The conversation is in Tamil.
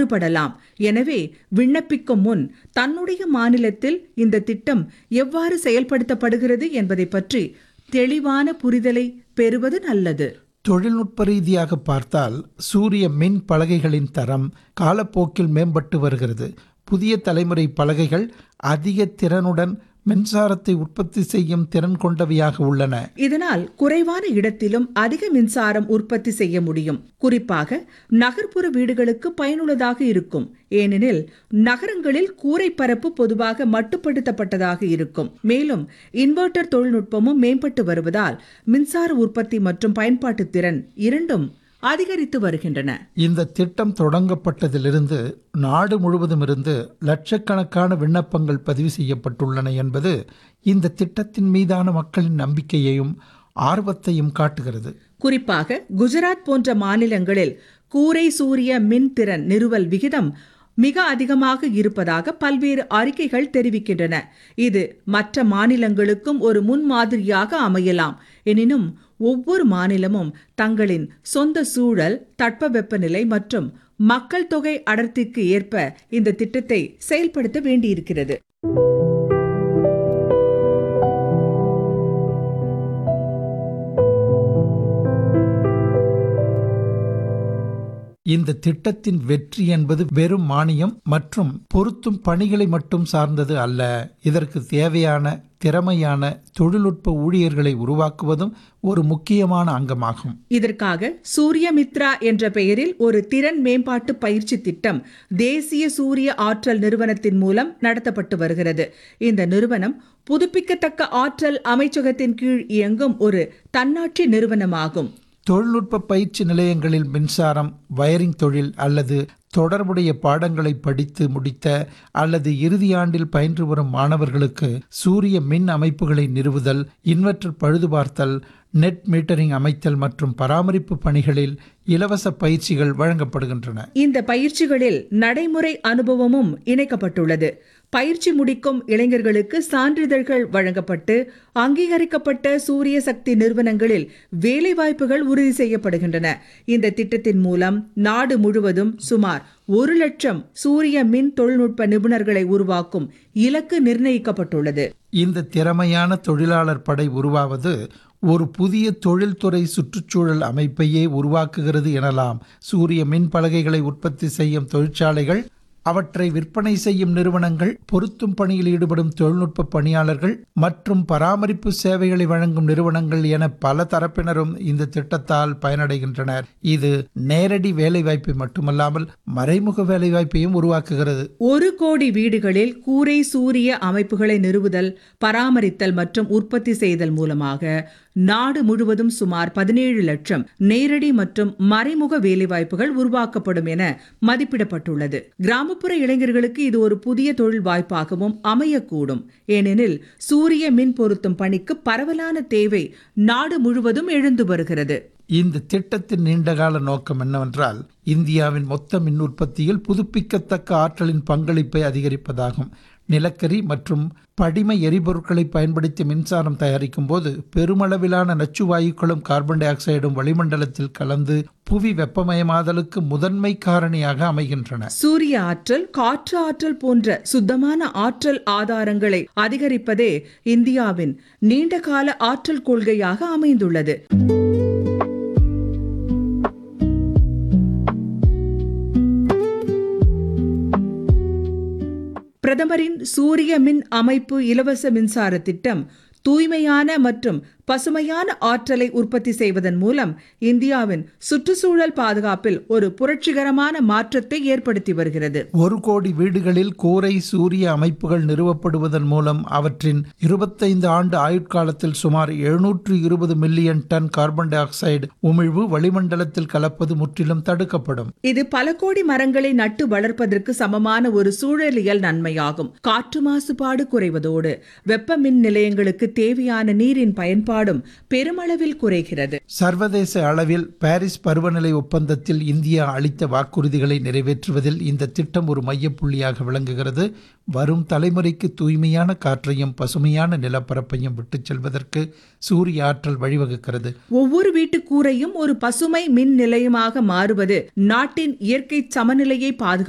மாறுபடலாம். எனவே விண்ணப்பிக்கும் முன் தன்னுடைய மாநிலத்தில் இந்த திட்டம் எவ்வாறு செயல்படுத்தப்படுகிறது என்பதை பற்றி தெளிவான புரிதலை பெறுவது நல்லது. தொழில்நுட்ப ரீதியாக பார்த்தால் சூரிய மின் பலகைகளின் தரம் காலப்போக்கில் மேம்பட்டு வருகிறது. புதிய தலைமுறை பலகைகள் அதிக திறனுடன் மின்சாரத்தை உற்பத்தி செய்யும் திறன் கொண்டவையாக உள்ளன. இதனால் குறைவான இடத்திலும் அதிக மின்சாரம் உற்பத்தி செய்ய முடியும். குறிப்பாக நகர்ப்புற வீடுகளுக்கு பயனுள்ளதாக இருக்கும். ஏனெனில் நகரங்களில் கூரை பரப்பு பொதுவாக மட்டுப்படுத்தப்பட்டதாக இருக்கும். மேலும் இன்வெர்டர் தொழில்நுட்பமும் மேம்பட்டு வருவதால் மின்சார உற்பத்தி மற்றும் பயன்பாட்டு திறன் இரண்டும் அதிகரித்து வருகின்றன. இந்த திட்டம் தொடங்கப்பட்டதிலிருந்து நாடு முழுவதும் இருந்து லட்சக்கணக்கான விண்ணப்பங்கள் பதிவு செய்யப்பட்டுள்ளன என்பது இந்த திட்டத்தின் மீதான மக்களின் நம்பிக்கையையும் ஆர்வத்தையும் காட்டுகிறது. குறிப்பாக குஜராத் போன்ற மாநிலங்களில் கூரை சூரிய மின் திறன் நிறுவல் விகிதம் மிக அதிகமாக இருப்பதாக பல்வேறு அறிக்கைகள் தெரிவிக்கின்றன. இது மற்ற மாநிலங்களுக்கும் ஒரு முன்மாதிரியாக அமையலாம். எனினும் ஒவ்வொரு மாநிலமும் தங்களின் சொந்த சூழல், தட்பவெப்பநிலை மற்றும் மக்கள் தொகை அடர்த்திக்கு ஏற்ப இந்த திட்டத்தை செயல்படுத்த வேண்டியிருக்கிறது. இந்த திட்டத்தின் வெற்றி என்பது வெறும் மானியம் மற்றும் பொருத்தும் பணிகளை மட்டும் சார்ந்தது அல்ல. இதற்கு தேவையான திறமையான தொழில்நுட்ப ஊழியர்களை உருவாக்குவதும் ஒரு முக்கியமான அங்கமாகும். இதற்காக சூரியமித்ரா என்ற பெயரில் ஒரு திறன் மேம்பாட்டு பயிற்சி திட்டம் தேசிய சூரிய ஆற்றல் நிறுவனத்தின் மூலம் நடத்தப்பட்டு வருகிறது. இந்த நிறுவனம் புதுப்பிக்கத்தக்க ஆற்றல் அமைச்சகத்தின் கீழ் இயங்கும் ஒரு தன்னாட்சி நிறுவனமாகும். தொழில்நுட்ப பயிற்சி நிலையங்களில் மின்சாரம், வயரிங் தொழில் அல்லது தொடர்புடைய பாடங்களை படித்து முடித்த அல்லது இறுதி ஆண்டில் பயின்று வரும் மாணவர்களுக்கு சூரிய மின் அமைப்புகளை நிறுவுதல், இன்வெர்டர் பழுதுபார்த்தல், நெட் மீட்டரிங் அமைத்தல் மற்றும் பராமரிப்பு பணிகளில் இலவச பயிற்சிகள் வழங்கப்படுகின்றன. இந்த பயிற்சிகளில் நடைமுறை அனுபவமும் இணைக்கப்பட்டுள்ளது. பயிற்சி முடிக்கும் இளைஞர்களுக்கு சான்றிதழ்கள் வழங்கப்பட்டு அங்கீகரிக்கப்பட்ட சூரிய சக்தி நிறுவனங்களில் வேலைவாய்ப்புகள் உறுதி செய்யப்படுகின்றன. இந்த திட்டத்தின் மூலம் நாடு முழுவதும் சுமார் 1,00,000 சூரிய மின் தொழில்நுட்ப நிபுணர்களை உருவாக்கும் இலக்கு நிர்ணயிக்கப்பட்டுள்ளது. இந்த திறமையான தொழிலாளர் படை உருவாவது ஒரு புதிய தொழில்துறை சுற்றுச்சூழல் அமைப்பையே உருவாக்குகிறது எனலாம். சூரிய மின் பலகைகளை உற்பத்தி செய்யும் தொழிற்சாலைகள், அவற்றை விற்பனை செய்யும் நிறுவனங்கள், பொருத்தும் பணியில் ஈடுபடும் தொழில்நுட்ப பணியாளர்கள் மற்றும் பராமரிப்பு சேவைகளை வழங்கும் நிறுவனங்கள் என பல தரப்பினரும் இந்த திட்டத்தால் பயனடைகின்றனர். இது நேரடி வேலைவாய்ப்பை மட்டுமல்லாமல் மறைமுக வேலைவாய்ப்பையும் உருவாக்குகிறது. 1 கோடி வீடுகளில் கூரை சூரிய அமைப்புகளை நிறுவுதல், பராமரித்தல் மற்றும் உற்பத்தி செய்தல் மூலமாக நாடு முழுவதும் சுமார் 17 லட்சம் நேரடி மற்றும் மறைமுக வேலைவாய்ப்புகள் உருவாக்கப்படும் என மதிப்பிடப்பட்டுள்ளது. கிராமப்புற இளைஞர்களுக்கு இது ஒரு புதிய தொழில் வாய்ப்பாகவும் அமையக்கூடும். ஏனெனில் சூரிய மின் பொருத்தும் பணிக்கு பரவலான தேவை நாடு முழுவதும் எழுந்து வருகிறது. இந்த திட்டத்தின் நீண்டகால நோக்கம் என்னவென்றால், இந்தியாவின் மொத்த மின் உற்பத்தியில் புதுப்பிக்கத்தக்க ஆற்றலின் பங்களிப்பை அதிகரிப்பதாகும். நிலக்கரி மற்றும் படிம எரிபொருட்களை பயன்படுத்தி மின்சாரம் தயாரிக்கும் போது பெருமளவிலான நச்சு வாயுக்களும் கார்பன் டை ஆக்சைடும் வளிமண்டலத்தில் கலந்து புவி வெப்பமயமாதலுக்கு முதன்மை காரணியாக அமைகின்றன. சூரிய ஆற்றல், காற்று ஆற்றல் போன்ற சுத்தமான ஆற்றல் ஆதாரங்களை அதிகரிப்பதே இந்தியாவின் நீண்டகால ஆற்றல் கொள்கையாக அமைந்துள்ளது. பிரதமரின் சூரிய மின் அமைப்பு இலவச மின்சார திட்டம் தூய்மையான மற்றும் பசுமையான ஆற்றலை உற்பத்தி செய்வதன் மூலம் இந்தியாவின் சுற்றுச்சூழல் பாதுகாப்பில் ஒரு புரட்சிகரமான மாற்றத்தை ஏற்படுத்தி வருகிறது. 1 கோடி வீடுகளில் கூரை சூரிய அமைப்புகள் நிறுவப்படுவதன் மூலம் அவற்றின் 25 ஆண்டு ஆயுட்காலத்தில் சுமார் 720 million ton carbon di oxide உமிழ்வு வளிமண்டலத்தில் கலப்பது முற்றிலும் தடுக்கப்படும். இது பல கோடி மரங்களை நட்டு வளர்ப்பதற்கு சமமான ஒரு சூழலியல் நன்மையாகும். காற்று மாசுபாடு குறைவதோடு வெப்ப மின் நிலையங்களுக்கு தேவையான நீரின் பயன்பாடும் பெருமளவில் குறைகிறது. சர்வதேச அளவில் பாரிஸ் பருவநிலை ஒப்பந்தத்தில் இந்தியா அளித்த வாக்குறுதிகளை நிறைவேற்றுவதில் இந்த திட்டம் ஒரு மையப்புள்ளியாக விளங்குகிறது. வரும் தலைமுறைக்கு தூய்மையான காற்றையும் பசுமையான நிலப்பரப்பையும் விட்டுச் செல்வதற்கு சூரிய ஆற்றல் வழிவகுக்கிறது. ஒவ்வொரு வீட்டு கூரையும் ஒரு பசுமை மின் நிலையமாக மாறுவது நாட்டின் இயற்கை சமநிலையை பாதுகாக்க